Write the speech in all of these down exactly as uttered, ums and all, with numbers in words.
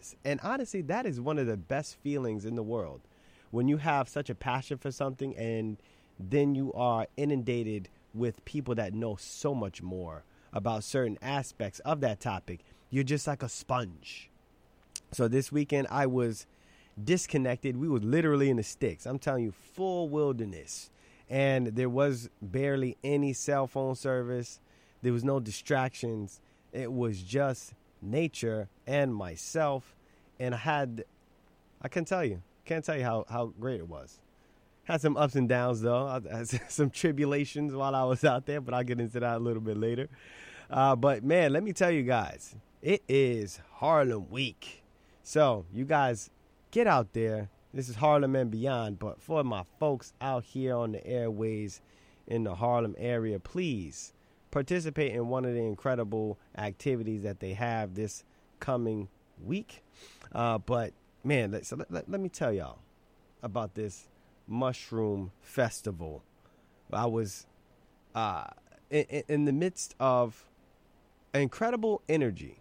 experience. And honestly, that is one of the best feelings in the world. When you have such a passion for something and then you are inundated with people that know so much more about certain aspects of that topic, you're just like a sponge. So this weekend I was disconnected. We were literally in the sticks. I'm telling you, full wilderness. And there was barely any cell phone service. There was no distractions. It was just nature and myself. And I had, I can tell you, can't tell you how, how great it was. Had some ups and downs, though. I had some tribulations while I was out there, but I'll get into that a little bit later. Uh, but, man, let me tell you guys, it is Harlem Week. So, you guys, get out there. This is Harlem and beyond. But for my folks out here on the airways in the Harlem area, please participate in one of the incredible activities that they have this coming week. Uh, but, man, let, so let, let, let me tell y'all about this mushroom festival. I was uh, in, in the midst of incredible energy,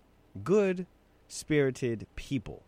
good spirited people.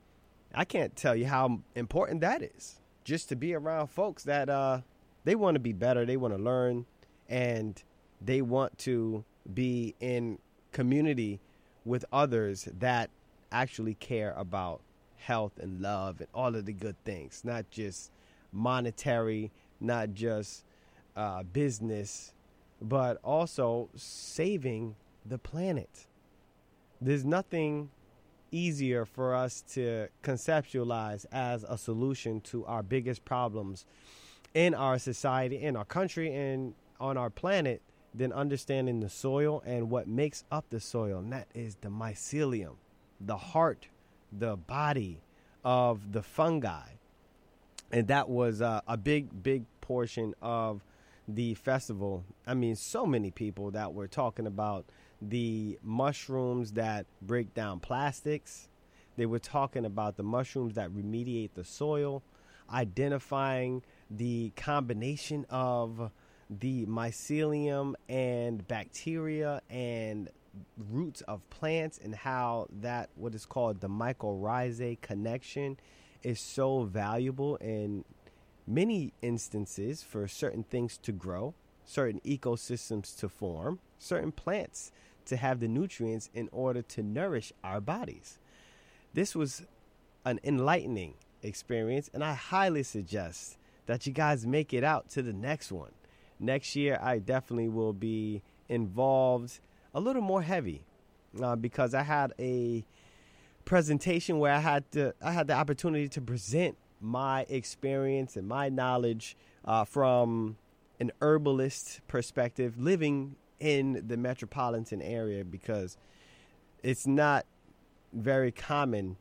I can't tell you how important that is, just to be around folks that uh, they want to be better, they want to learn, and they want to be in community with others that actually care about health and love and all of the good things, not just monetary, not just uh, business, but also saving the planet. There's nothing easier for us to conceptualize as a solution to our biggest problems in our society, in our country, and on our planet than understanding the soil and what makes up the soil. And that is the mycelium, the heart, the body of the fungi. And that was uh, a big, big portion of the festival. I mean, so many people that were talking about the mushrooms that break down plastics. They were talking about the mushrooms that remediate the soil, identifying the combination of the mycelium and bacteria and roots of plants, and how that, what is called the mycorrhizae connection, is so valuable in many instances for certain things to grow, certain ecosystems to form, certain plants to have the nutrients in order to nourish our bodies. This was an enlightening experience, and I highly suggest that you guys make it out to the next one. Next year, I definitely will be involved a little more heavy uh, because I had a presentation where I had to, I had the opportunity to present my experience and my knowledge uh, from an herbalist perspective, living in the metropolitan area, because it's not very common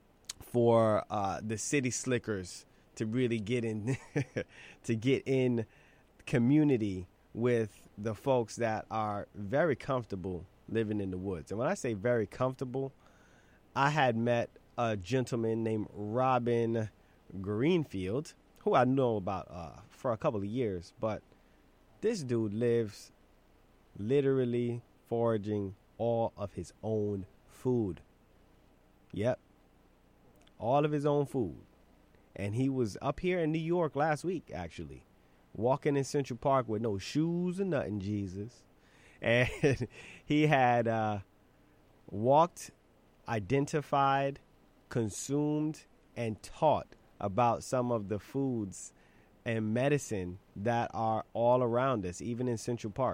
for uh, the city slickers to really get in to get in community with the folks that are very comfortable living in the woods. And when I say very comfortable, I had met a gentleman named Robin Greenfield, who I know about uh, for a couple of years, but this dude lives literally foraging all of his own food. Yep. All of his own food. And he was up here in New York last week, actually, walking in Central Park with no shoes or nothing, Jesus. And he had uh, walked, identified, consumed, and taught about some of the foods and medicine that are all around us, even in Central Park.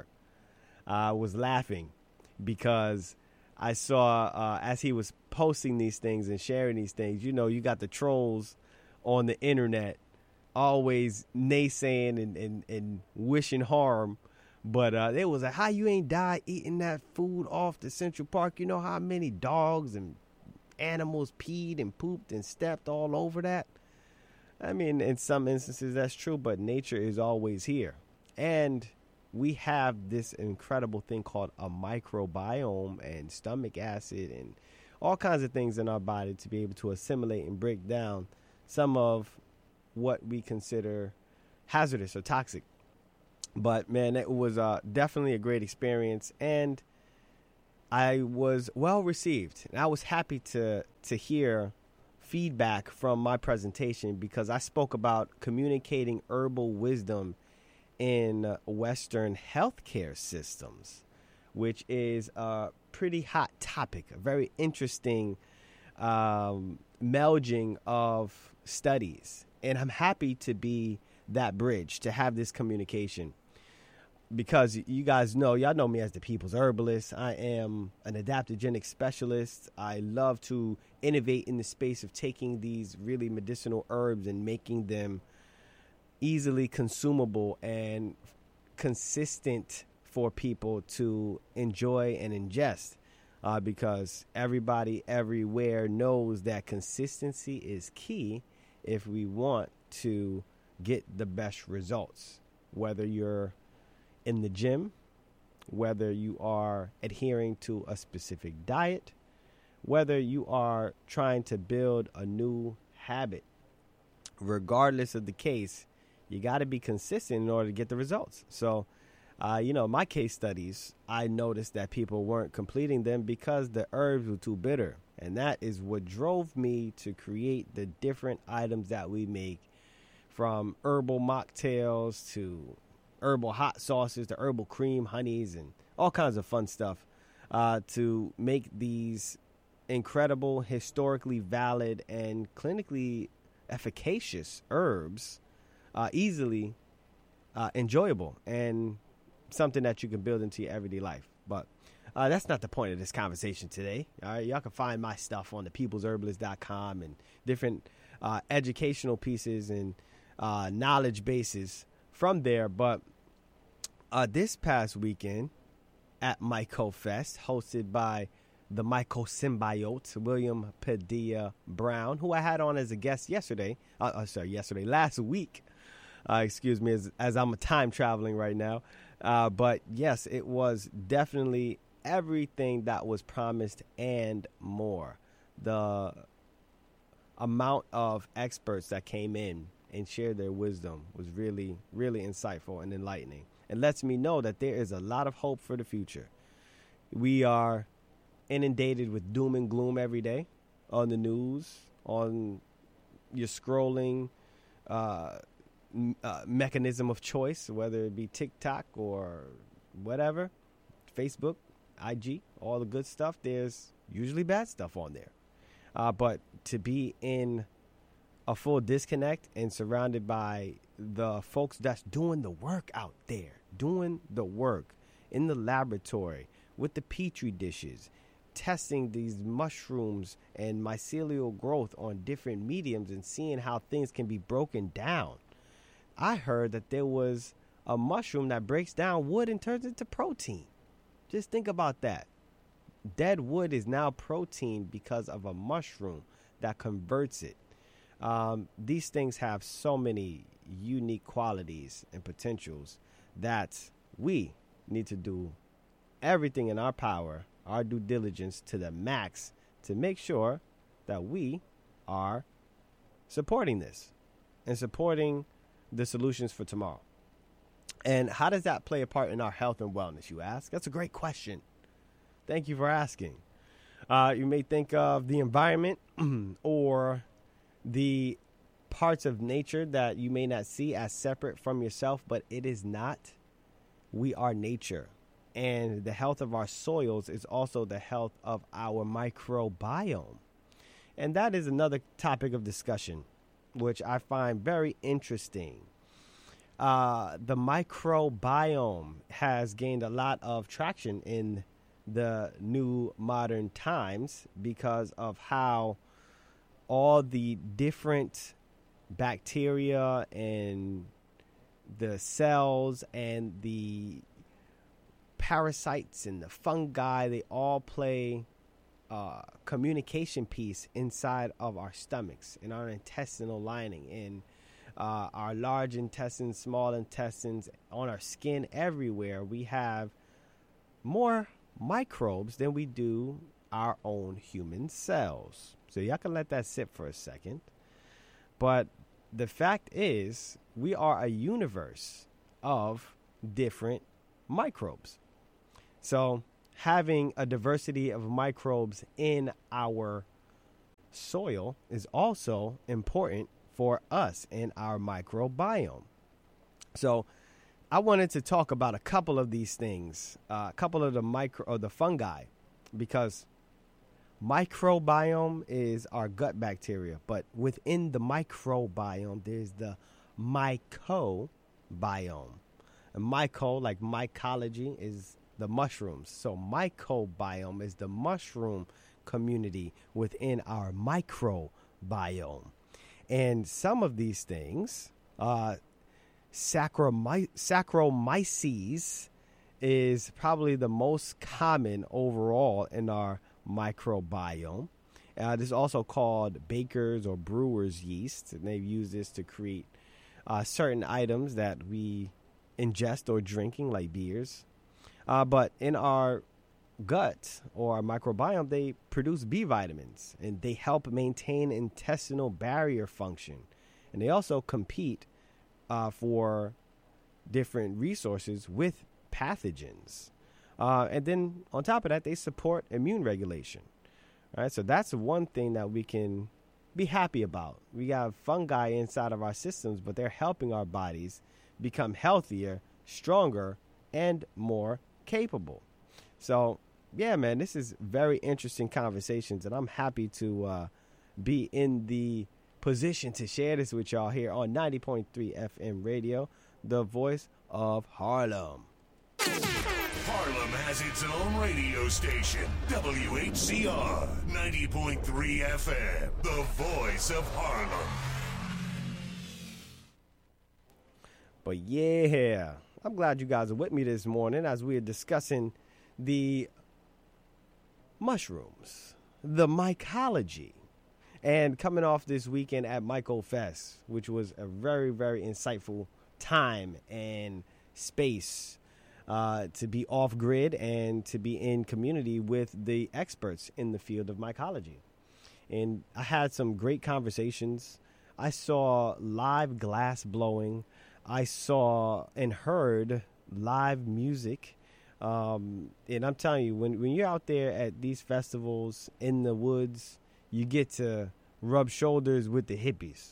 I was laughing because I saw uh, as he was posting these things and sharing these things, you know, you got the trolls on the internet always naysaying and, and, and wishing harm. But uh, it was like, how you ain't died eating that food off the Central Park? You know how many dogs and animals peed and pooped and stepped all over that? I mean, in some instances that's true, but nature is always here. And we have this incredible thing called a microbiome and stomach acid and all kinds of things in our body to be able to assimilate and break down some of what we consider hazardous or toxic. But, man, it was uh, definitely a great experience. And I was well received, and I was happy to to hear feedback from my presentation because I spoke about communicating herbal wisdom in Western healthcare systems, which is a pretty hot topic, a very interesting um, melding of studies. And I'm happy to be that bridge, to have this communication. Because you guys know, y'all know me as the People's Herbalist. I am an adaptogenic specialist. I love to innovate in the space of taking these really medicinal herbs and making them easily consumable and consistent for people to enjoy and ingest. Uh, because everybody everywhere knows that consistency is key if we want to get the best results. Whether you're in the gym, whether you are adhering to a specific diet, whether you are trying to build a new habit, regardless of the case, you got to be consistent in order to get the results. So, uh, you know, my case studies, I noticed that people weren't completing them because the herbs were too bitter. And that is what drove me to create the different items that we make, from herbal mocktails to herbal hot sauces, the herbal cream, honeys, and all kinds of fun stuff uh, to make these incredible, historically valid, and clinically efficacious herbs uh, easily uh, enjoyable and something that you can build into your everyday life. But uh, that's not the point of this conversation today. All right, y'all can find my stuff on the peoples herbalist dot com and different uh, educational pieces and uh, knowledge bases from there. But uh, this past weekend at MycoFest, hosted by the Mycosymbiote, William Padilla Brown, who I had on as a guest yesterday, uh, uh, sorry, yesterday, last week, uh, excuse me, as, as I'm time traveling right now. Uh, but yes, it was definitely everything that was promised and more. The amount of experts that came in and shared their wisdom was really, really insightful and enlightening. It lets me know that there is a lot of hope for the future. We are inundated with doom and gloom every day on the news, on your scrolling uh, m- uh, mechanism of choice, whether it be TikTok or whatever, Facebook, I G, all the good stuff. There's usually bad stuff on there. Uh, but to be in a full disconnect and surrounded by the folks that's doing the work out there, doing the work in the laboratory with the petri dishes, testing these mushrooms and mycelial growth on different mediums and seeing how things can be broken down. I heard that there was a mushroom that breaks down wood and turns into protein. Just think about that. Dead wood is now protein because of a mushroom that converts it. Um, these things have so many unique qualities and potentials that we need to do everything in our power, our due diligence to the max, to make sure that we are supporting this and supporting the solutions for tomorrow. And how does that play a part in our health and wellness, you ask? That's a great question. Thank you for asking. Uh, you may think of the environment or the parts of nature that you may not see as separate from yourself, but it is not. We are nature. And the health of our soils is also the health of our microbiome. And that is another topic of discussion, which I find very interesting. Uh, the microbiome has gained a lot of traction in the new modern times because of how all the different bacteria and the cells and the parasites and the fungi, they all play a communication piece inside of our stomachs, in our intestinal lining, in uh, our large intestines, small intestines, on our skin, everywhere. We have more microbes than we do our own human cells. So y'all can let that sit for a second. But the fact is, we are a universe of different microbes. So having a diversity of microbes in our soil is also important for us in our microbiome. So I wanted to talk about a couple of these things, uh, a couple of the micro or the fungi, because microbiome is our gut bacteria, but within the microbiome, there's the mycobiome. And myco, like mycology, is the mushrooms. So mycobiome is the mushroom community within our microbiome. And some of these things, uh, Saccharomyces Saccharomyces is probably the most common overall in our microbiome. Uh, this is also called baker's or brewer's yeast, and they've used this to create uh, certain items that we ingest or drinking, like beers. Uh, but in our gut or our microbiome, they produce B vitamins, and they help maintain intestinal barrier function. And they also compete Uh, for different resources with pathogens. Uh, and then on top of that, they support immune regulation. All right, so that's one thing that we can be happy about. We got fungi inside of our systems, but they're helping our bodies become healthier, stronger, and more capable. So, yeah, man, this is very interesting conversations, and I'm happy to uh, be in the position to share this with y'all here on ninety point three F M radio, the voice of Harlem. Harlem has its own radio station, W H C R ninety point three F M, the voice of Harlem. But yeah, I'm glad you guys are with me this morning as we are discussing the mushrooms, the mycology. And coming off this weekend at Myco Fest, which was a very, very insightful time and space uh, to be off grid and to be in community with the experts in the field of mycology. And I had some great conversations. I saw live glass blowing. I saw and heard live music. Um, and I'm telling you, when, when you're out there at these festivals in the woods, you get to rub shoulders with the hippies.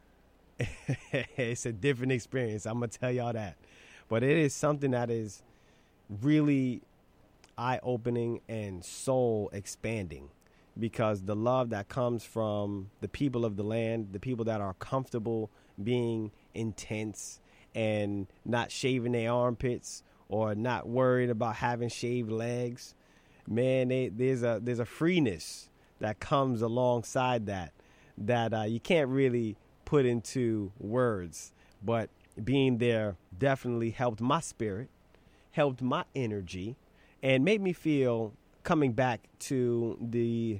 It's a different experience. I'm going to tell y'all that. But it is something that is really eye-opening and soul-expanding, because the love that comes from the people of the land, the people that are comfortable being intense and not shaving their armpits or not worried about having shaved legs, man, they, there's a there's a freeness that comes alongside that, that uh, you can't really put into words. But being there definitely helped my spirit, helped my energy, and made me feel coming back to the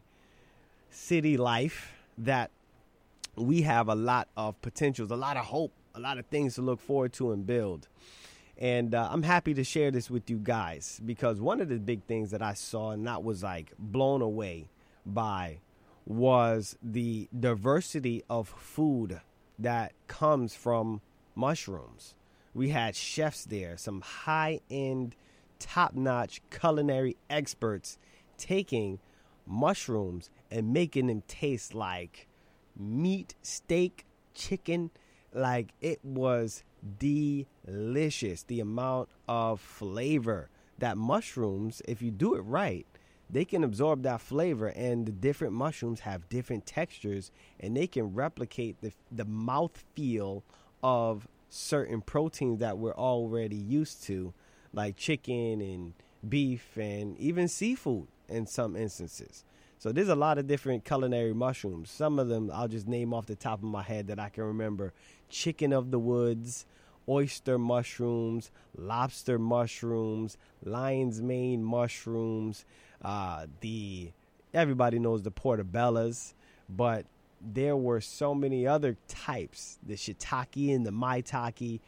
city life that we have a lot of potentials, a lot of hope, a lot of things to look forward to and build. And uh, I'm happy to share this with you guys, because one of the big things that I saw and that was like blown away by was the diversity of food that comes from mushrooms. We had chefs there, some high-end, top-notch culinary experts taking mushrooms and making them taste like meat, steak, chicken. Like, it was delicious. The amount of flavor that mushrooms, if you do it right, they can absorb that flavor, and the different mushrooms have different textures, and they can replicate the the mouthfeel of certain proteins that we're already used to, like chicken and beef and even seafood in some instances. So there's a lot of different culinary mushrooms. Some of them I'll just name off the top of my head that I can remember: chicken of the woods, oyster mushrooms, lobster mushrooms, lion's mane mushrooms. Uh, the everybody knows the portobellas, but there were so many other types. The shiitake and the maitake.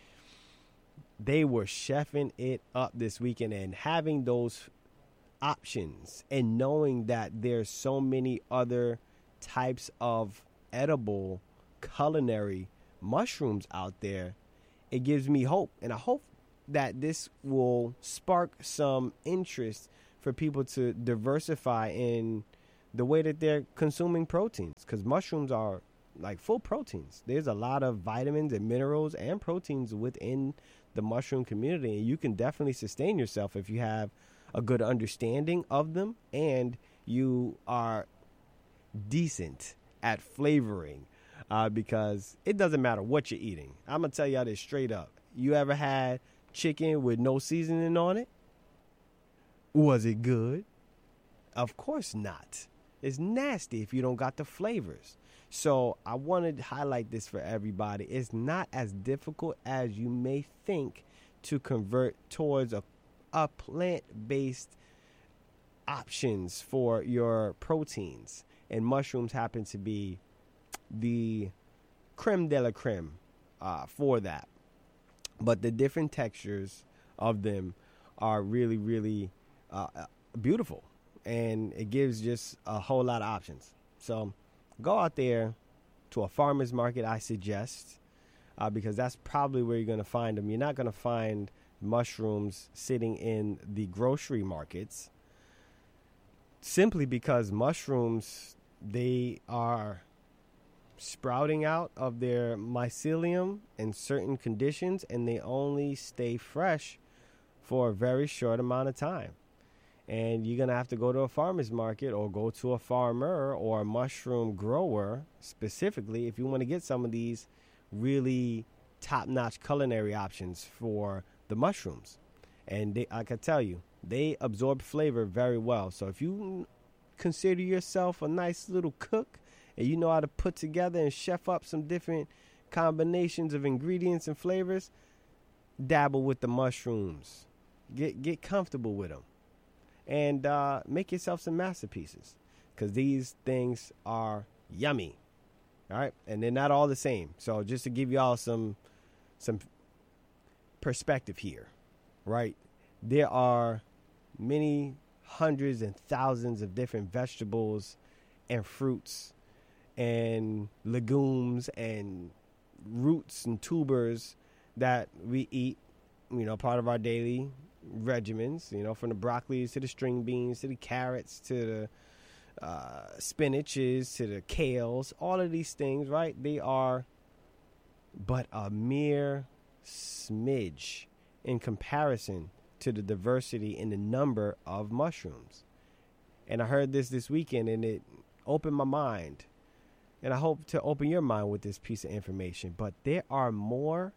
They were chefing it up this weekend, and having those options and knowing that there's so many other types of edible culinary mushrooms out there, it gives me hope. And I hope that this will spark some interest for for people to diversify in the way that they're consuming proteins, because mushrooms are like full proteins. There's a lot of vitamins and minerals and proteins within the mushroom community, and you can definitely sustain yourself if you have a good understanding of them and you are decent at flavoring, uh, because it doesn't matter what you're eating. I'm gonna tell y'all this straight up. You ever had chicken with no seasoning on it? Was it good? Of course not. It's nasty if you don't got the flavors. So I wanted to highlight this for everybody. It's not as difficult as you may think to convert towards a, a plant-based options for your proteins. And mushrooms happen to be the creme de la creme uh, for that. But the different textures of them are really, really uh, beautiful. And it gives just a whole lot of options. So go out there to a farmer's market, I suggest, uh, because that's probably where you're going to find them. You're not going to find mushrooms sitting in the grocery markets, simply because mushrooms, they are sprouting out of their mycelium in certain conditions, and they only stay fresh for a very short amount of time. And you're going to have to go to a farmer's market or go to a farmer or a mushroom grower specifically if you want to get some of these really top-notch culinary options for the mushrooms. And they, I can tell you, they absorb flavor very well. So if you consider yourself a nice little cook and you know how to put together and chef up some different combinations of ingredients and flavors, dabble with the mushrooms. Get get comfortable with them. And uh, make yourself some masterpieces, because these things are yummy. All right. And they're not all the same. So just to give y'all some some perspective here. Right. There are many hundreds and thousands of different vegetables and fruits and legumes and roots and tubers that we eat, you know, part of our daily regimens, you know, from the broccolis to the string beans to the carrots to the uh, spinaches to the kales, all of these things, right? They are but a mere smidge in comparison to the diversity in the number of mushrooms. And I heard this this weekend, and it opened my mind. And I hope to open your mind with this piece of information. But there are more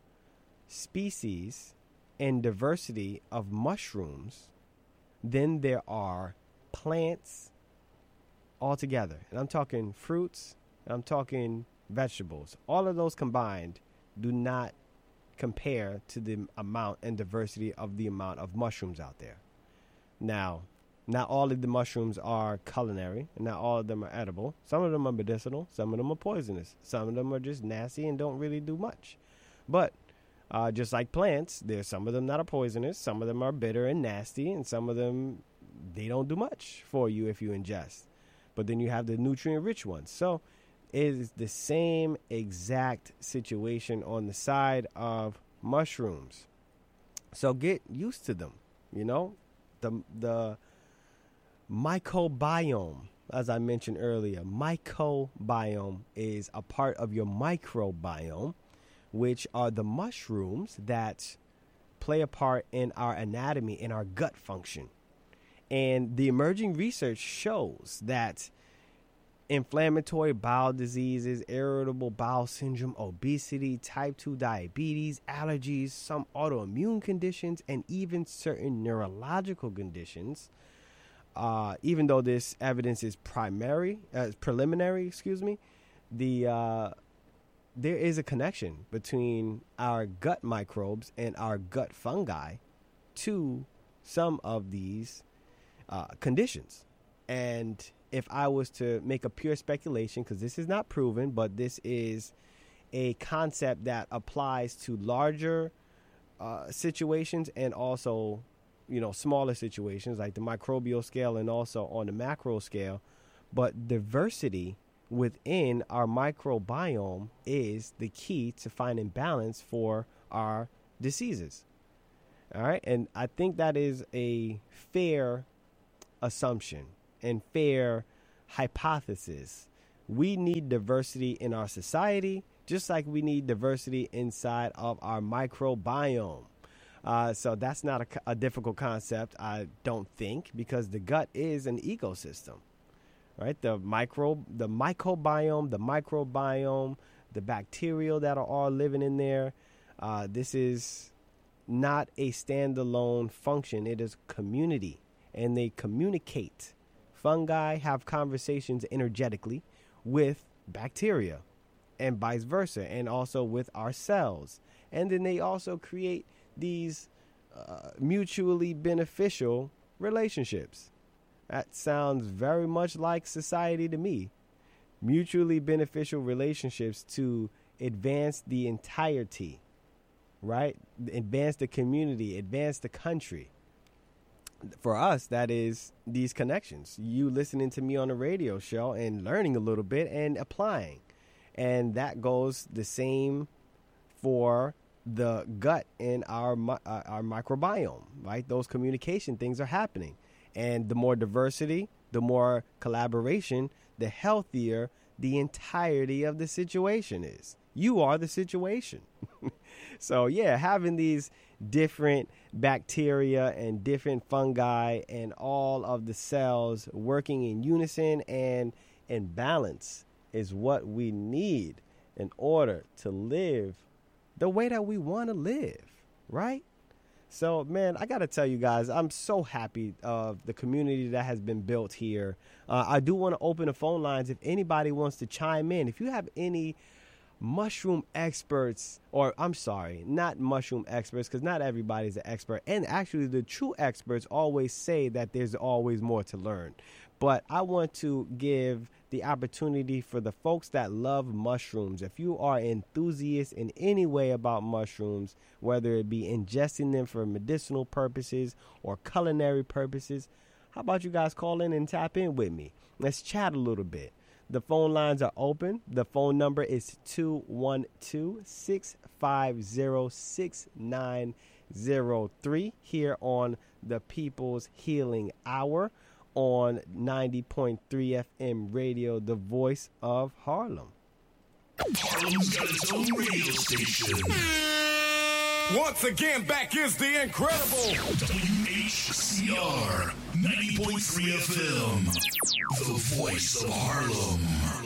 species and diversity of mushrooms than there are plants altogether. And I'm talking fruits, and I'm talking vegetables. All of those combined do not compare to the amount and diversity of the amount of mushrooms out there. Now, not all of the mushrooms are culinary, and not all of them are edible. Some of them are medicinal, some of them are poisonous. Some of them are just nasty and don't really do much. But Uh, just like plants, there's some of them that are poisonous, some of them are bitter and nasty, and some of them, they don't do much for you if you ingest. But then you have the nutrient-rich ones. So it is the same exact situation on the side of mushrooms. So get used to them, you know. The, the mycobiome, as I mentioned earlier, mycobiome is a part of your microbiome, which are the mushrooms that play a part in our anatomy, in our gut function. And the emerging research shows that inflammatory bowel diseases, irritable bowel syndrome, obesity, type two diabetes, allergies, some autoimmune conditions, and even certain neurological conditions, uh, even though this evidence is primary, uh, preliminary, excuse me, the uh, there is a connection between our gut microbes and our gut fungi to some of these uh, conditions. And if I was to make a pure speculation, because this is not proven, but this is a concept that applies to larger uh, situations and also, you know, smaller situations like the microbial scale and also on the macro scale. But diversity within our microbiome is the key to finding balance for our diseases. All right. And I think that is a fair assumption and fair hypothesis. We need diversity in our society, just like we need diversity inside of our microbiome. Uh, so that's not a, a difficult concept, I don't think, because the gut is an ecosystem, right? The micro, the microbiome, the microbiome, the bacteria that are all living in there. Uh, this is not a standalone function. It is community, and they communicate. Fungi have conversations energetically with bacteria and vice versa, and also with our cells. And then they also create these uh, mutually beneficial relationships. That sounds very much like society to me. Mutually beneficial relationships to advance the entirety, right? Advance the community, advance the country. For us, that is these connections. You listening to me on a radio show and learning a little bit and applying. And that goes the same for the gut in our uh, our microbiome, right? Those communication things are happening. And the more diversity, the more collaboration, the healthier the entirety of the situation is. You are the situation. So, yeah, having these different bacteria and different fungi and all of the cells working in unison and in balance is what we need in order to live the way that we want to live, right? So, man, I got to tell you guys, I'm so happy of the community that has been built here. Uh, I do want to open the phone lines if anybody wants to chime in. If you have any mushroom experts, or I'm sorry, not mushroom experts, because not everybody's an expert. And actually, the true experts always say that there's always more to learn. But I want to give the opportunity for the folks that love mushrooms. If you are enthusiasts in any way about mushrooms, whether it be ingesting them for medicinal purposes or culinary purposes, how about you guys call in and tap in with me? Let's chat a little bit. The phone lines are open. The phone number is two one two, six five zero, six nine zero three here on the People's Healing Hour on ninety point three F M radio, the voice of Harlem. Harlem's got its own radio station. Once again, back is the incredible W H C R ninety point three F M, the voice of Harlem.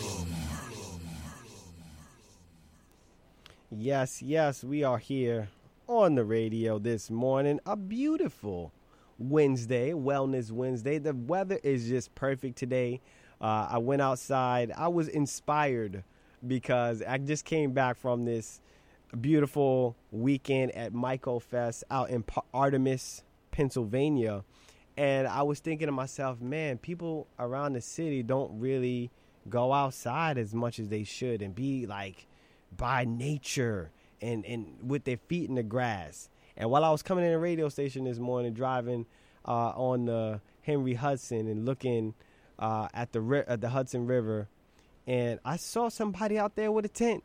Yes, yes, we are here on the radio this morning. A beautiful Wednesday, Wellness Wednesday. The weather is just perfect today. Uh, I went outside. I was inspired because I just came back from this beautiful weekend at Myco Fest out in Artemis, Pennsylvania. And I was thinking to myself, man, people around the city don't really go outside as much as they should and be like by nature and, and with their feet in the grass. And while I was coming in the radio station this morning, driving uh, on the Henry Hudson and looking uh, at the at the Hudson River, and I saw somebody out there with a tent.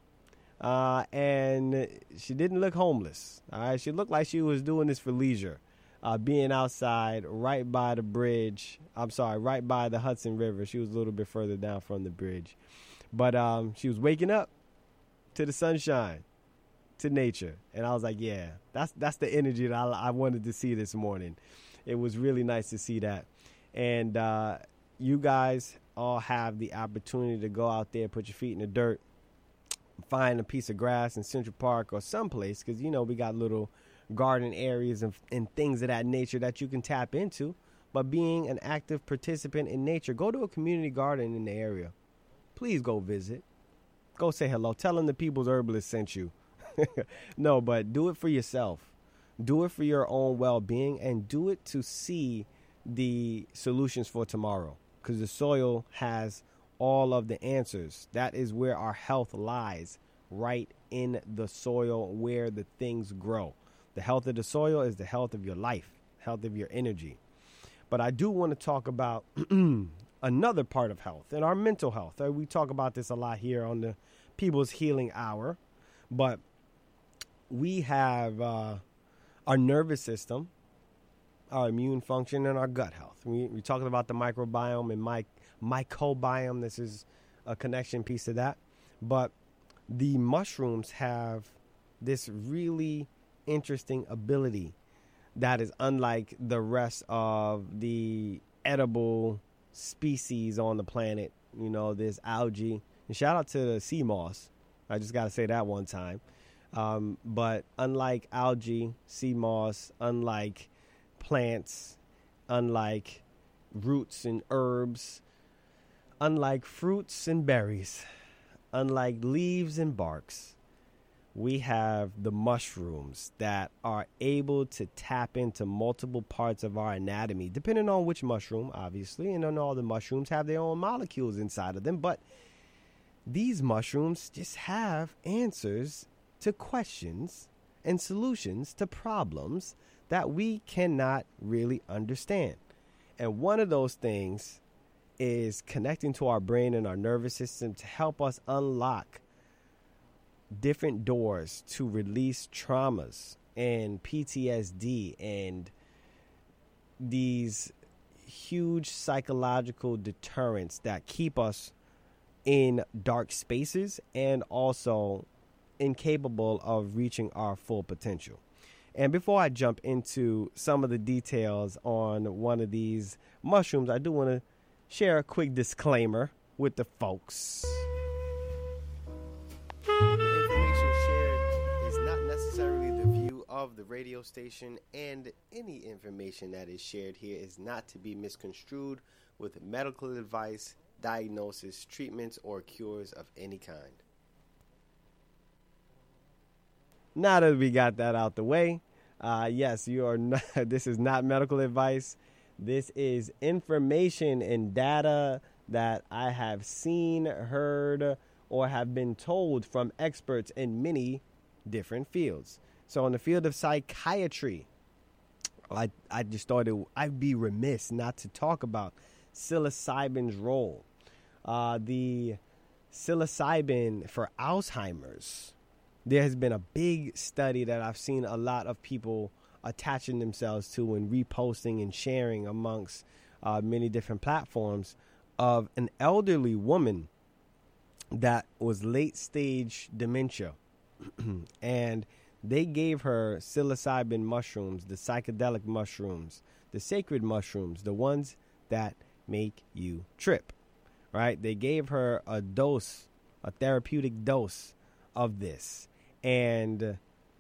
Uh, and she didn't look homeless. All right, she looked like she was doing this for leisure, uh, being outside right by the bridge. I'm sorry, right by the Hudson River. She was a little bit further down from the bridge, but um, she was waking up to the sunshine, to nature, and I was like, yeah, that's that's the energy that I, I wanted to see this morning. It was really nice to see that, and uh, you guys all have the opportunity to go out there, put your feet in the dirt, find a piece of grass in Central Park or someplace, because, you know, we got little garden areas and, and things of that nature that you can tap into. But being an active participant in nature, go to a community garden in the area. Please go visit. Go say hello. Tell them the People's Herbalist sent you. No, but do it for yourself. Do it for your own well-being, and do it to see the solutions for tomorrow, because the soil has all of the answers. That is where our health lies, right in the soil where the things grow. The health of the soil is the health of your life, health of your energy. But I do want to talk about another part of health and our mental health. We talk about this a lot here on the People's Healing Hour, but we have uh, our nervous system our immune function, and our gut health. We, we're talking about the microbiome and my, mycobiome. This is a connection piece to that. But the mushrooms have this really interesting ability that is unlike the rest of the edible species on the planet. You know, there's algae. And shout out to the sea moss. I just got to say that one time. Um, but unlike algae, sea moss, unlike plants, unlike roots and herbs, unlike fruits and berries, unlike leaves and barks, we have the mushrooms that are able to tap into multiple parts of our anatomy, depending on which mushroom, obviously, and then all the mushrooms have their own molecules inside of them. But these mushrooms just have answers to questions and solutions to problems that we cannot really understand. And one of those things is connecting to our brain and our nervous system to help us unlock different doors to release traumas and P T S D and these huge psychological deterrents that keep us in dark spaces and also incapable of reaching our full potential. And before I jump into some of the details on one of these mushrooms, I do want to share a quick disclaimer with the folks. The information shared is not necessarily the view of the radio station, and any information that is shared here is not to be misconstrued with medical advice, diagnosis, treatments, or cures of any kind. Now that we got that out the way, uh, yes, you are not, this is not medical advice. This is information and data that I have seen, heard, or have been told from experts in many different fields. So in the field of psychiatry, I, I just thought it, I'd be remiss not to talk about psilocybin's role. Uh, the psilocybin for Alzheimer's. There has been a big study that I've seen a lot of people attaching themselves to and reposting and sharing amongst uh, many different platforms of an elderly woman that was late stage dementia. And they gave her psilocybin mushrooms, the psychedelic mushrooms, the sacred mushrooms, the ones that make you trip, right? They gave her a dose, a therapeutic dose of this. And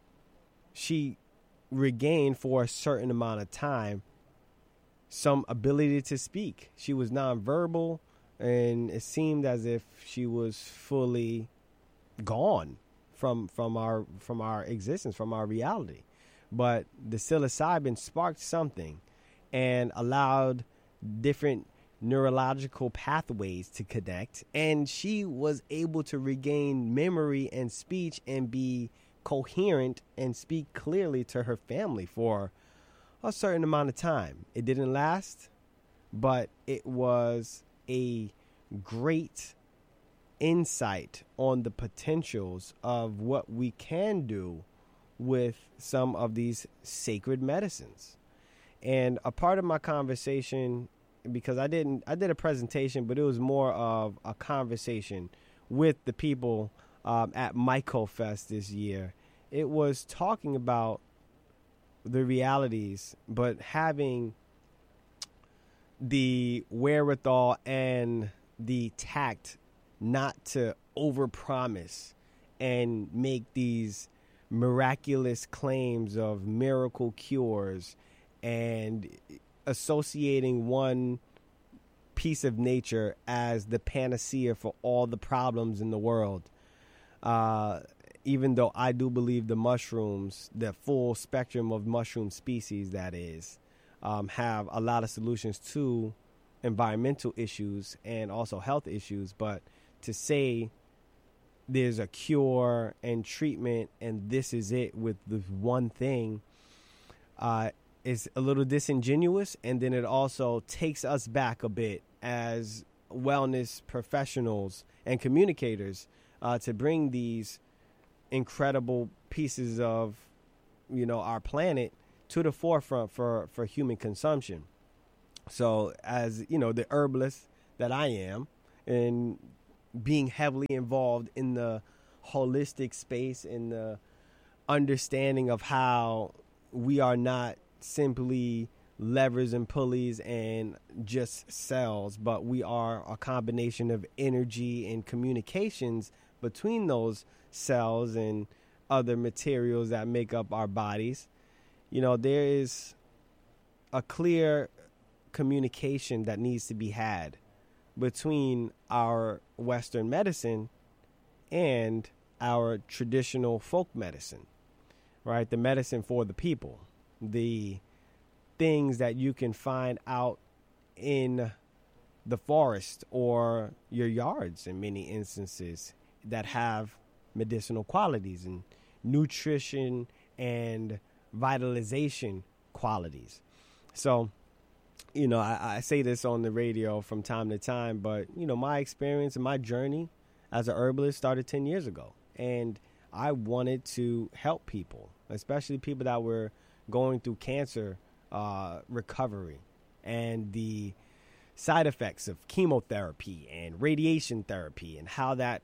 she regained for a certain amount of time some ability to speak. She was nonverbal, and it seemed as if she was fully gone from from our from our existence, from our reality. But the psilocybin sparked something and allowed different neurological pathways to connect, and she was able to regain memory and speech and be coherent and speak clearly to her family for a certain amount of time. It didn't last, but it was a great insight on the potentials of what we can do with some of these sacred medicines. And a part of my conversation, because I didn't, I did a presentation, but it was more of a conversation with the people um, at MycoFest this year. It was talking about the realities, but having the wherewithal and the tact not to overpromise and make these miraculous claims of miracle cures and associating one piece of nature as the panacea for all the problems in the world. Uh, even though I do believe the mushrooms, the full spectrum of mushroom species, that is, um, have a lot of solutions to environmental issues and also health issues. But to say there's a cure and treatment and this is it with the one thing, uh, is a little disingenuous, and then it also takes us back a bit as wellness professionals and communicators uh, to bring these incredible pieces of, you know, our planet to the forefront for, for human consumption. So as, you know, the herbalist that I am, and being heavily involved in the holistic space, in the understanding of how we are not simply levers and pulleys and just cells, but we are a combination of energy and communications between those cells and other materials that make up our bodies. You know, there is a clear communication that needs to be had between our Western medicine and our traditional folk medicine, right? The medicine for the people, the things that you can find out in the forest or your yards in many instances that have medicinal qualities and nutrition and vitalization qualities. So, you know, I, I say this on the radio from time to time, but, you know, my experience and my journey as a herbalist started ten years ago. And I wanted to help people, especially people that were going through cancer uh, recovery and the side effects of chemotherapy and radiation therapy and how that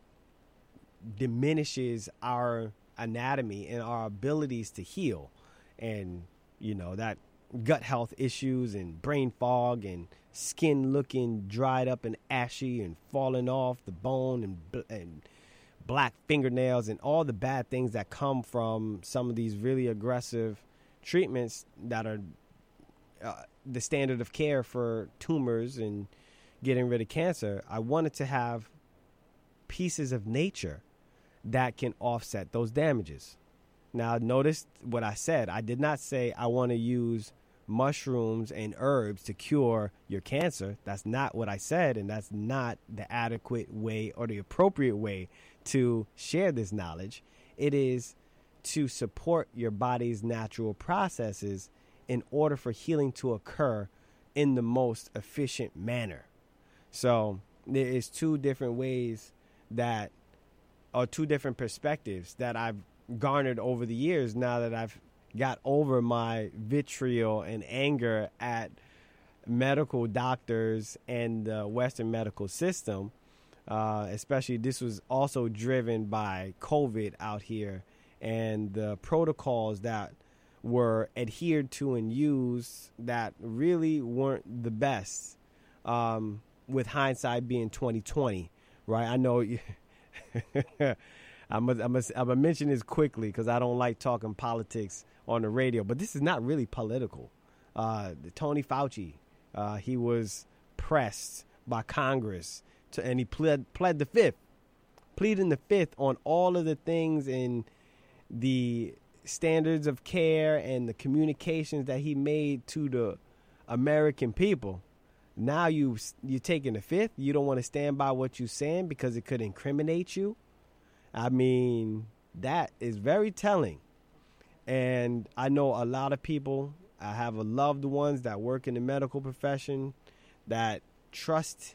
diminishes our anatomy and our abilities to heal. And, you know, that gut health issues and brain fog and skin looking dried up and ashy and falling off the bone and, and black fingernails and all the bad things that come from some of these really aggressive treatments that are uh, the standard of care for tumors and getting rid of cancer. I wanted to have pieces of nature that can offset those damages. Now, notice what I said. I did not say I want to use mushrooms and herbs to cure your cancer. That's not what I said, and that's not the adequate way or the appropriate way to share this knowledge. It is to support your body's natural processes in order for healing to occur in the most efficient manner. So there is two different ways that, or two different perspectives that I've garnered over the years now that I've got over my vitriol and anger at medical doctors and the Western medical system. Uh, especially this was also driven by COVID out here and the protocols that were adhered to and used that really weren't the best, um, with hindsight being twenty twenty, right? I know you I'm going to mention this quickly because I don't like talking politics on the radio, but this is not really political. Uh, Tony Fauci, uh, he was pressed by Congress to, and he pled, pled the fifth, pleading the fifth on all of the things in the standards of care and the communications that he made to the American people. Now you, you're taking the fifth. You don't want to stand by what you're saying because it could incriminate you. I mean, that is very telling. And I know a lot of people, I have a loved ones that work in the medical profession that trust,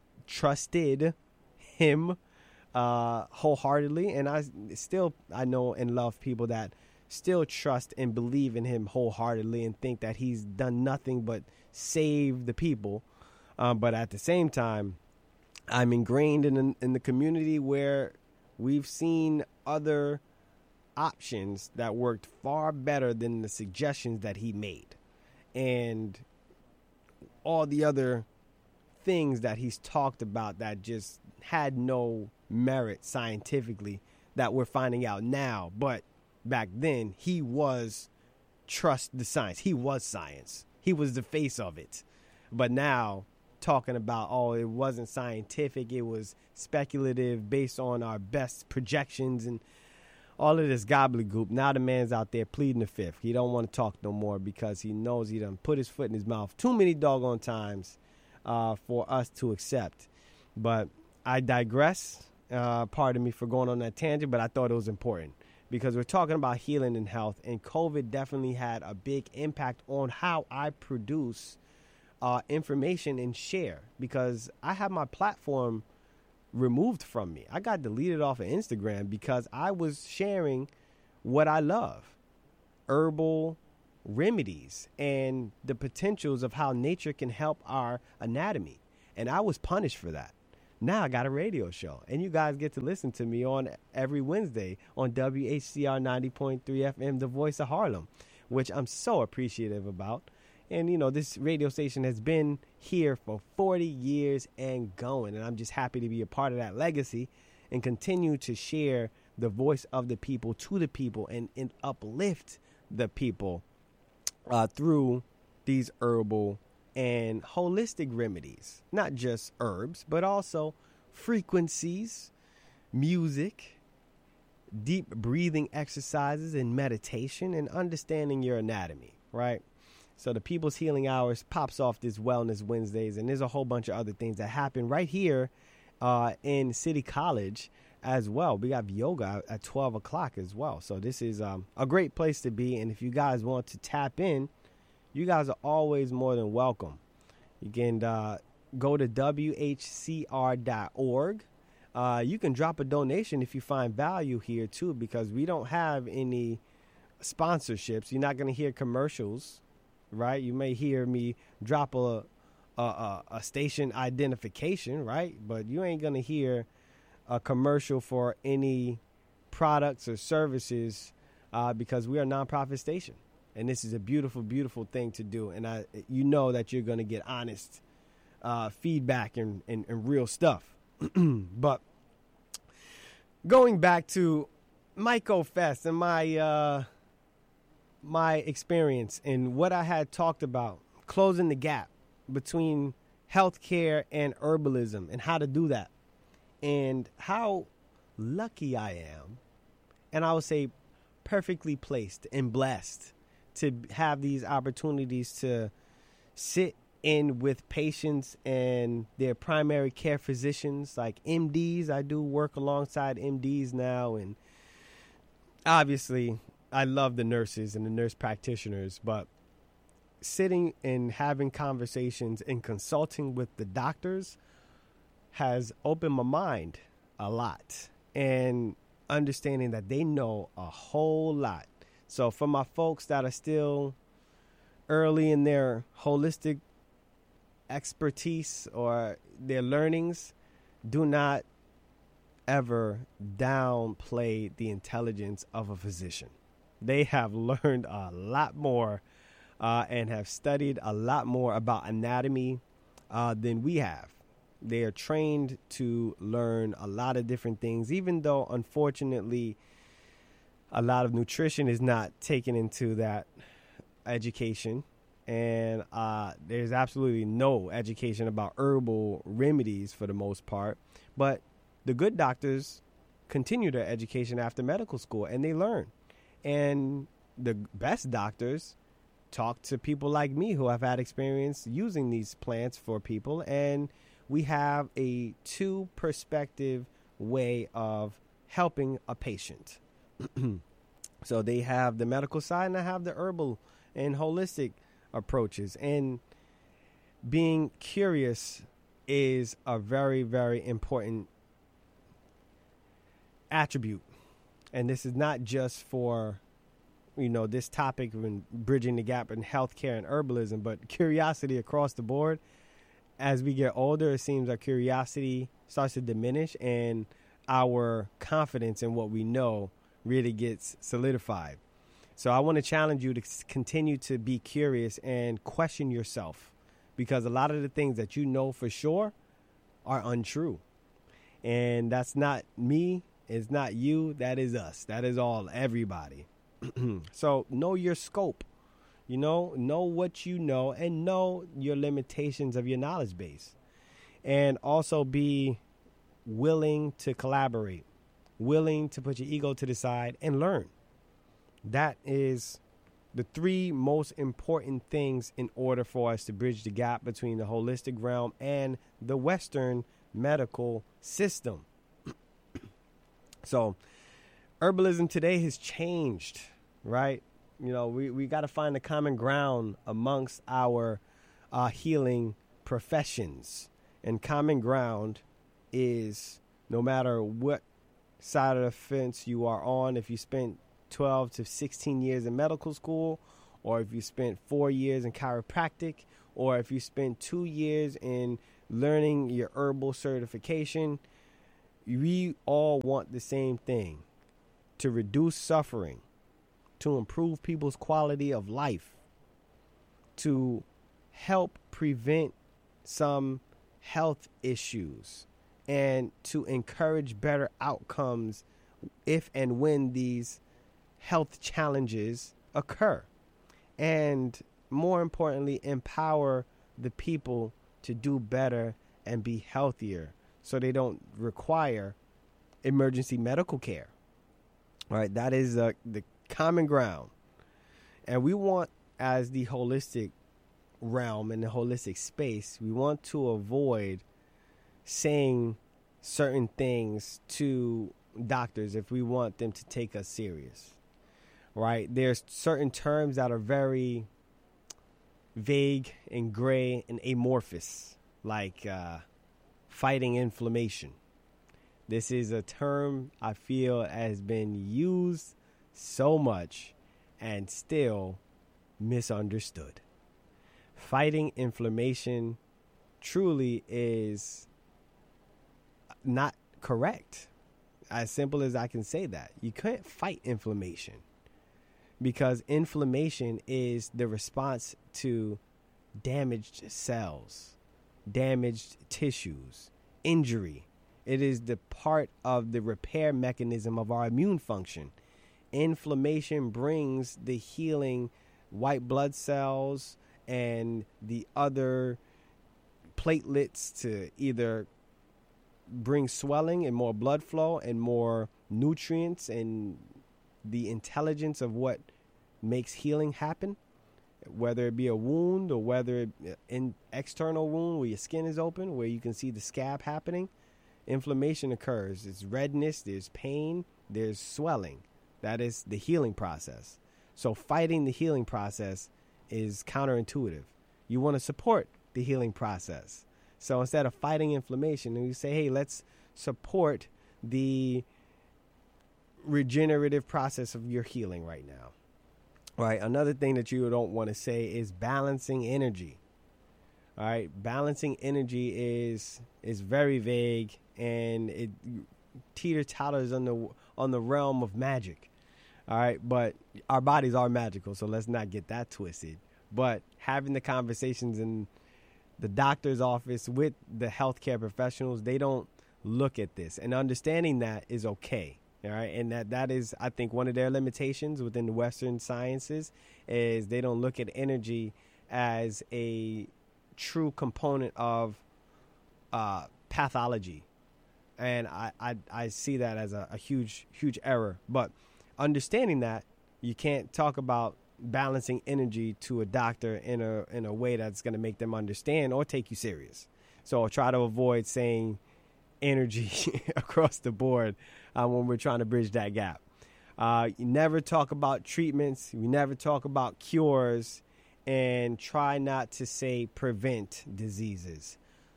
trusted him uh, wholeheartedly. And I still, I know and love people that still trust and believe in him wholeheartedly and think that he's done nothing but save the people. Um, but at the same time, I'm ingrained in, in the community where we've seen other options that worked far better than the suggestions that he made. And all the other things that he's talked about that just had no merit scientifically that we're finding out now. But back then, he was trust the science. He was science. He was the face of it. But now, talking about, oh, it wasn't scientific, it was speculative based on our best projections and all of this gobbledygook. Now the man's out there pleading the fifth. He don't want to talk no more because he knows he done put his foot in his mouth too many doggone times uh, for us to accept. But I digress. Uh, pardon me for going on that tangent, but I thought it was important because we're talking about healing and health, and COVID definitely had a big impact on how I produce Uh, information and share, because I have my platform removed from me. I got deleted off of Instagram because I was sharing what I love, herbal remedies and the potentials of how nature can help our anatomy. And I was punished for that. Now I got a radio show, and you guys get to listen to me on every Wednesday on W H C R ninety point three F M, the voice of Harlem, which I'm so appreciative about. And, you know, this radio station has been here for forty years and going, and I'm just happy to be a part of that legacy and continue to share the voice of the people to the people and, and uplift the people uh, through these herbal and holistic remedies, not just herbs, but also frequencies, music, deep breathing exercises, and meditation, and understanding your anatomy, right? So the People's Healing Hours pops off this Wellness Wednesdays, and there's a whole bunch of other things that happen right here uh, in City College as well. We have yoga at twelve o'clock as well. So this is um, a great place to be, and if you guys want to tap in, you guys are always more than welcome. You can uh, go to W H C R dot org. Uh, you can drop a donation if you find value here, too, because we don't have any sponsorships. You're not going to hear commercials, right? You may hear me drop a, a, a, a station identification, right? But you ain't going to hear a commercial for any products or services uh, because we are a nonprofit station. And this is a beautiful, beautiful thing to do. And I, you know that you're going to get honest uh, feedback and, and, and real stuff. But going back to MycoFest and my uh, my experience and what I had talked about, closing the gap between healthcare and herbalism and how to do that, and how lucky I am, and I would say perfectly placed and blessed to have these opportunities to sit in with patients and their primary care physicians, like M Ds. I do work alongside M Ds now, and obviously I love the nurses and the nurse practitioners, but sitting and having conversations and consulting with the doctors has opened my mind a lot, and understanding that they know a whole lot. So for my folks that are still early in their holistic expertise or their learnings, do not ever downplay the intelligence of a physician. They have learned a lot more uh, and have studied a lot more about anatomy uh, than we have. They are trained to learn a lot of different things, even though, unfortunately, a lot of nutrition is not taken into that education. And uh, there's absolutely no education about herbal remedies for the most part. But the good doctors continue their education after medical school, and they learn. And the best doctors talk to people like me who have had experience using these plants for people. And we have a two-perspective way of helping a patient. So they have the medical side, and I have the herbal and holistic approaches. And being curious is a very, very important attribute. And this is not just for, you know, this topic when bridging the gap in healthcare and herbalism, but curiosity across the board. As we get older, it seems our curiosity starts to diminish, and our confidence in what we know really gets solidified. So I want to challenge you to continue to be curious and question yourself, because a lot of the things that you know for sure are untrue. And that's not me. It's not you. That is us. That is all, everybody. So know your scope. You know, know what you know, and know your limitations of your knowledge base. And also be willing to collaborate, willing to put your ego to the side and learn. That is the three most important things in order for us to bridge the gap between the holistic realm and the Western medical system. So herbalism today has changed, right? You know, we, we got to find a common ground amongst our uh, healing professions. And common ground is no matter what side of the fence you are on, if you spent twelve to sixteen years in medical school, or if you spent four years in chiropractic, or if you spent two years in learning your herbal certification, we all want the same thing: to reduce suffering, to improve people's quality of life, to help prevent some health issues, and to encourage better outcomes if and when these health challenges occur. And more importantly, empower the people to do better and be healthier so they don't require emergency medical care. All right, that is uh, the common ground. And we want, as the holistic realm and the holistic space, we want to avoid saying certain things to doctors if we want them to take us serious, right? There's certain terms that are very vague and gray and amorphous, like uh, fighting inflammation. This is a term I feel has been used so much and still misunderstood. Fighting inflammation truly is not correct. As simple as I can say that. You can't fight inflammation, because inflammation is the response to damaged cells, damaged tissues, injury. It is the part of the repair mechanism of our immune function. Inflammation brings the healing white blood cells and the other platelets to either bring swelling and more blood flow and more nutrients and the intelligence of what makes healing happen, whether it be a wound or whether it an external wound where your skin is open, where you can see the scab happening. Inflammation occurs. There's redness, there's pain, there's swelling. That is the healing process. So fighting the healing process is counterintuitive. You want to support the healing process. So instead of fighting inflammation, you say, hey, let's support the regenerative process of your healing right now. All right. Another thing that you don't want to say is balancing energy. All right. Balancing energy is is very vague, and it teeter-totters on the on the realm of magic. All right. But our bodies are magical, so let's not get that twisted. But having the conversations in the doctor's office with the healthcare professionals, they don't look at this, and understanding that is okay. All right. And that, that is, I think, one of their limitations within the Western sciences is they don't look at energy as a true component of uh, pathology. And I, I, I see that as a, a huge, huge error. But understanding that, you can't talk about balancing energy to a doctor in a in a way that's going to make them understand or take you serious. So I'll try to avoid saying energy across the board uh, when we're trying to bridge that gap. Uh, you never talk about treatments. We never talk about cures, and try not to say prevent diseases.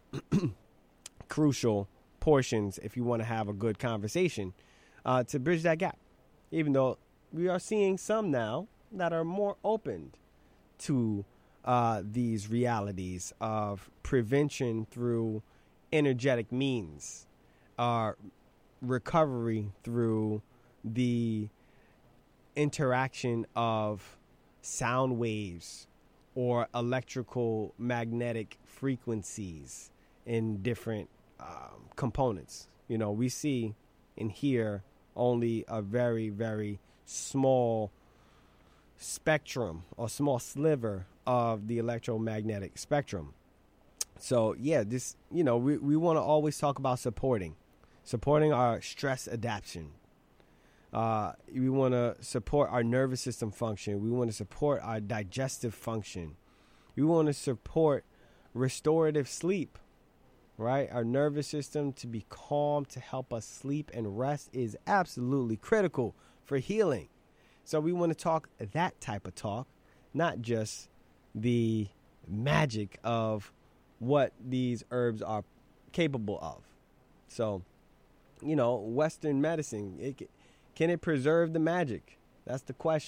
Crucial portions if you want to have a good conversation uh, to bridge that gap. Even though we are seeing some now that are more open to uh, these realities of prevention through energetic means, uh, recovery through the interaction of sound waves or electrical magnetic frequencies in different um, components. You know, we see and hear only a very, very small spectrum or small sliver of the electromagnetic spectrum. So, yeah, this, you know, we, we want to always talk about supporting, supporting our stress adaptation. Uh, we want to support our nervous system function. We want to support our digestive function. We want to support restorative sleep, right? Our nervous system to be calm, to help us sleep and rest is absolutely critical for healing. So we want to talk that type of talk, not just the magic of what these herbs are capable of. So, you know, Western medicine, it, can it preserve the magic? That's the question.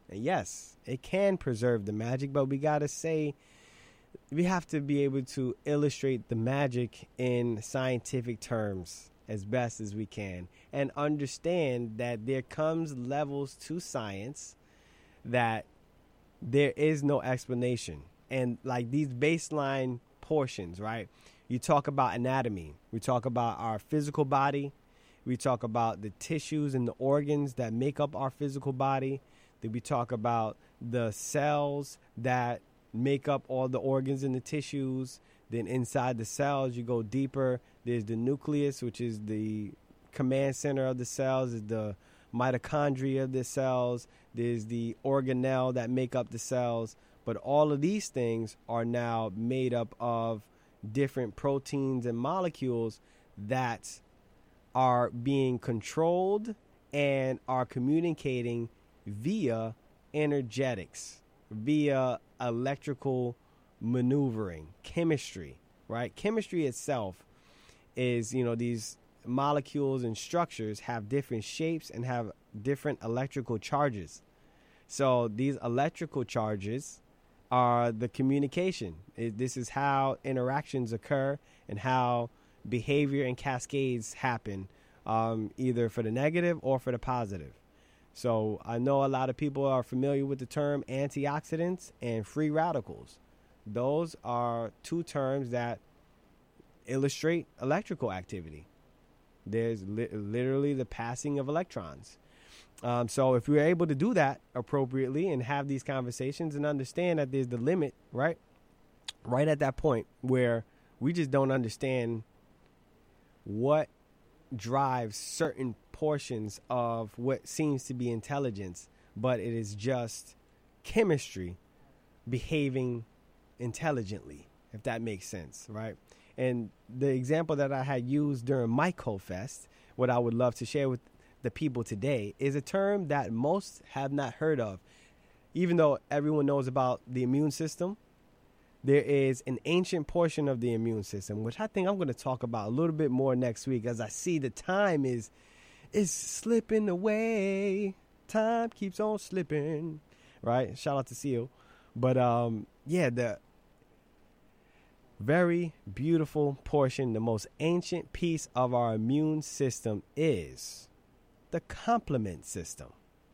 And yes, it can preserve the magic, but we got to say, we have to be able to illustrate the magic in scientific terms as best as we can and understand that there comes levels to science that there is no explanation. And like these baseline portions, right? You talk about anatomy. We talk about our physical body. We talk about the tissues and the organs that make up our physical body. Then we talk about the cells that make up all the organs and the tissues. Then inside the cells, you go deeper. There's the nucleus, which is the command center of the cells, is the mitochondria of the cells. There's the organelle that make up the cells. But all of these things are now made up of different proteins and molecules that are being controlled and are communicating via energetics, via electrical maneuvering, chemistry, right? Chemistry itself is, you know, these molecules and structures have different shapes and have different electrical charges. So these electrical charges are the communication. It, this is how interactions occur and how behavior and cascades happen, um, either for the negative or for the positive. So I know a lot of people are familiar with the term antioxidants and free radicals. Those are two terms that illustrate electrical activity. There's li- literally the passing of electrons. Um, so if we're able to do that appropriately and have these conversations and understand that there's the limit, right? Right at that point where we just don't understand what drives certain portions of what seems to be intelligence, but it is just chemistry behaving intelligently, if that makes sense, right? And the example that I had used during MycoFest, what I would love to share with the people today, is a term that most have not heard of. Even though everyone knows about the immune system, there is an ancient portion of the immune system, which I think I'm going to talk about a little bit more next week, as I see the time is is slipping away. Time keeps on slipping, right? Shout out to Seal. But um, yeah, the very beautiful portion, the most ancient piece of our immune system is the complement system.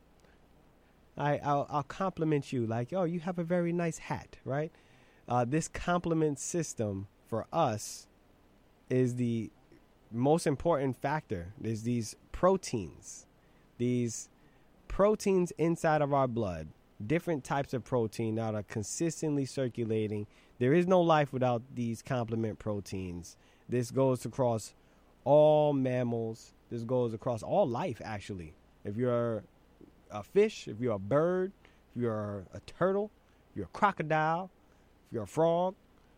I, I'll, I'll compliment you like, oh, you have a very nice hat, right? Uh, this complement system for us is the most important factor. There's these proteins, these proteins inside of our blood, different types of protein that are consistently circulating. There is no life without these complement proteins. This goes across all mammals. This goes across all life, actually. If you're a fish, if you're a bird, if you're a turtle, if you're a crocodile, if you're a frog,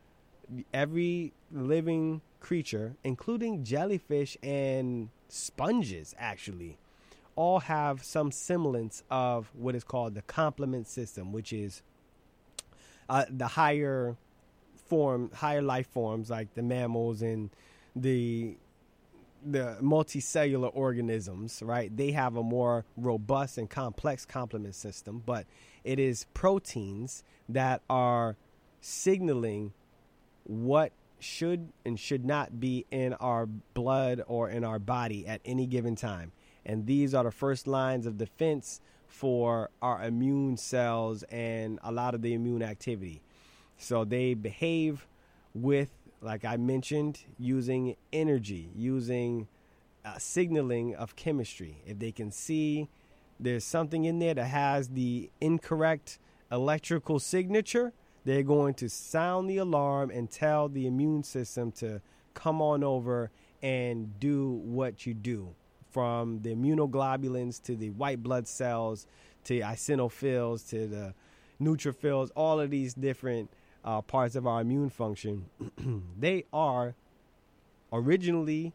every living creature, including jellyfish and sponges, actually, all have some semblance of what is called the complement system, which is uh, the higher form, higher life forms like the mammals and the the multicellular organisms, right? They have a more robust and complex complement system, but it is proteins that are signaling what should and should not be in our blood or in our body at any given time. And these are the first lines of defense for our immune cells and a lot of the immune activity. So they behave with, like I mentioned, using energy, using uh, signaling of chemistry. If they can see there's something in there that has the incorrect electrical signature, they're going to sound the alarm and tell the immune system to come on over and do what you do. From the immunoglobulins to the white blood cells to eosinophils to the neutrophils, all of these different uh, parts of our immune function, they are originally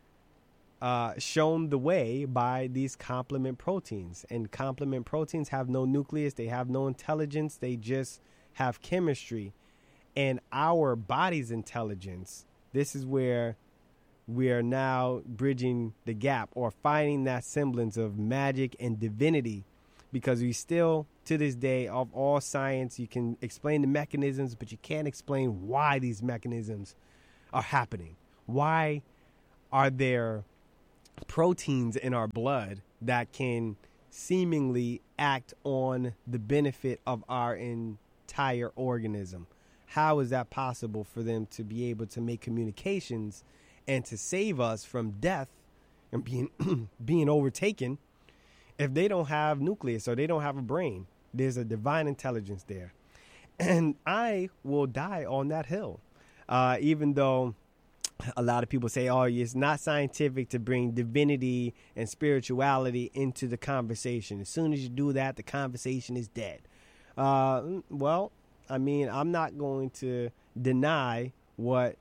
uh, shown the way by these complement proteins. And complement proteins have no nucleus, they have no intelligence, they just have chemistry. And our body's intelligence, this is where we are now bridging the gap or finding that semblance of magic and divinity, because we still to this day of all science. You can explain the mechanisms, but you can't explain why these mechanisms are happening. Why are there proteins in our blood that can seemingly act on the benefit of our entire organism? How is that possible for them to be able to make communications and to save us from death and being being overtaken if they don't have nucleus or they don't have a brain? There's a divine intelligence there. And I will die on that hill, uh, even though a lot of people say, oh, it's not scientific to bring divinity and spirituality into the conversation. As soon as you do that, the conversation is dead. Uh, well, I mean, I'm not going to deny what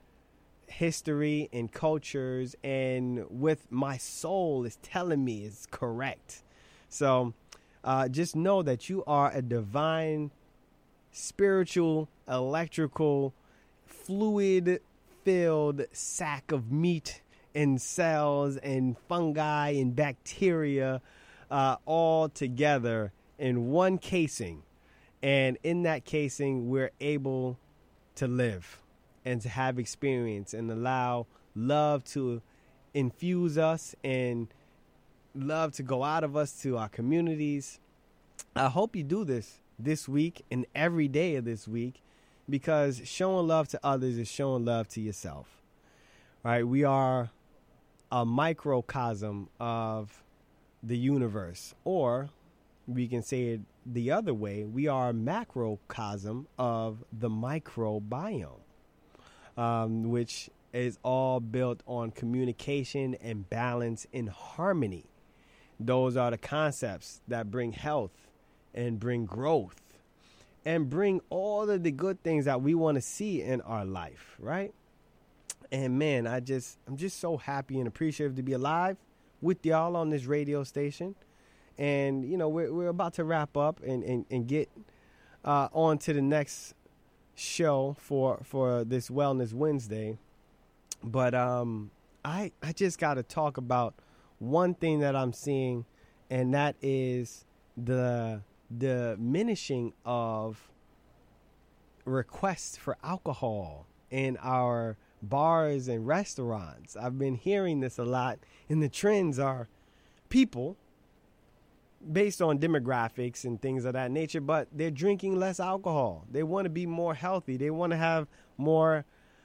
history and cultures and with my soul is telling me is correct. So uh, just know that you are a divine, spiritual, electrical, fluid filled sack of meat and cells and fungi and bacteria uh, all together in one casing. And in that casing, we're able to live and to have experience and allow love to infuse us and love to go out of us to our communities. I hope you do this this week and every day of this week, because showing love to others is showing love to yourself, right? We are a microcosm of the universe, or we can say it the other way. We are a macrocosm of the microbiome, um, which is all built on communication and balance and harmony. Those are the concepts that bring health and bring growth and bring all of the good things that we want to see in our life, right? And man, I just, I'm just so happy and appreciative to be alive with y'all on this radio station. And, you know, we're, we're about to wrap up and, and, and get uh, on to the next show for, for this Wellness Wednesday. But um, I, I just got to talk about one thing that I'm seeing, and that is the diminishing of requests for alcohol in our bars and restaurants. I've been hearing this a lot, and the trends are people based on demographics and things of that nature, but they're drinking less alcohol. They want to be more healthy. They want to have more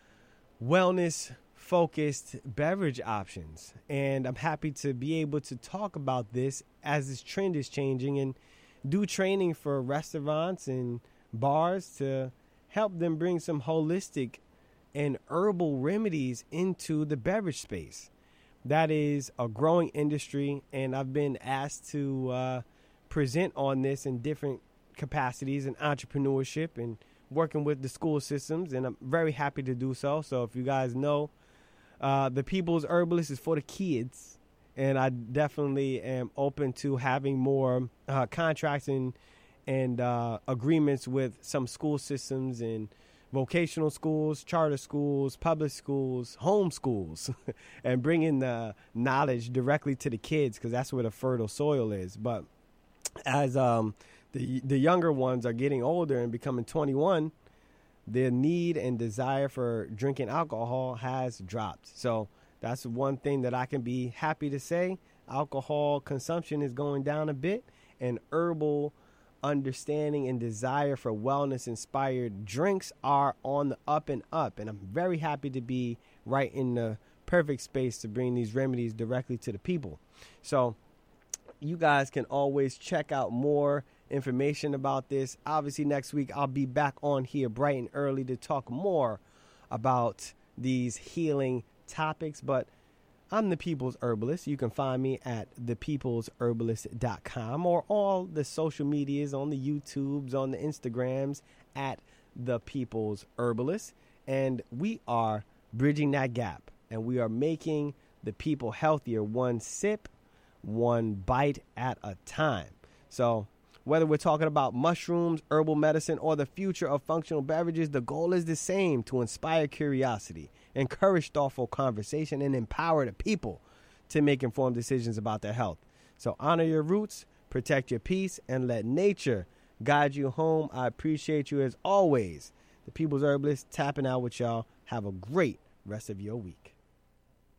wellness focused beverage options. And I'm happy to be able to talk about this as this trend is changing and do training for restaurants and bars to help them bring some holistic and herbal remedies into the beverage space. That is a growing industry, and I've been asked to uh, present on this in different capacities in entrepreneurship and working with the school systems, and I'm very happy to do so. So if you guys know, uh, the People's Herbalist is for the kids, and I definitely am open to having more uh, contracts and, and uh, agreements with some school systems and vocational schools, charter schools, public schools, home schools, and bringing the knowledge directly to the kids, because that's where the fertile soil is. But as um, the the younger ones are getting older and becoming twenty-one, their need and desire for drinking alcohol has dropped. So that's one thing that I can be happy to say. Alcohol consumption is going down a bit, and herbal understanding and desire for wellness-inspired drinks are on the up and up. And I'm very happy to be right in the perfect space to bring these remedies directly to the people. So you guys can always check out more information about this. Obviously, next week I'll be back on here bright and early to talk more about these healing topics. But I'm the People's Herbalist. You can find me at the peoples herbalist dot com or all the social medias, on the YouTubes, on the Instagrams, at the People's Herbalist. And we are bridging that gap, and we are making the people healthier, one sip, one bite at a time. So whether we're talking about mushrooms, herbal medicine, or the future of functional beverages, the goal is the same: to inspire curiosity, encourage thoughtful conversation, and empower the people to make informed decisions about their health. So honor your roots, Protect your peace and let nature guide you home. I appreciate you as always. The People's Herbalist tapping out with y'all. Have a great rest of your week.